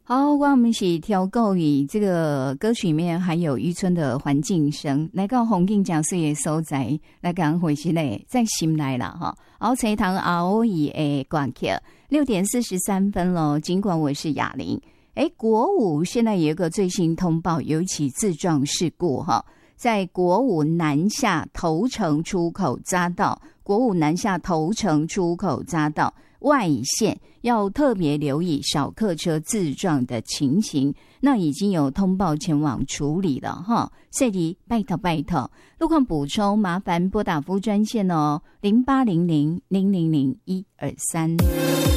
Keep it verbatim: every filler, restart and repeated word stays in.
好，我们是挑购语，这个歌曲里面还有渔村的环境声，来到红景讲水的所在，来讲回去嘞，在心来了哈。然后这一堂熬夜的歌曲，六点四十三分喽。尽管我是哑铃，哎，国五现在有一个最新通报，有一起自撞事故哈，在国五南下头城出口匝道，国五南下头城出口匝道外线要特别留意小客车自撞的情形，那已经有通报前往处理了哈。所以拜托拜托，路况补充麻烦拨打服务专线哦，零八零零零零零一二三。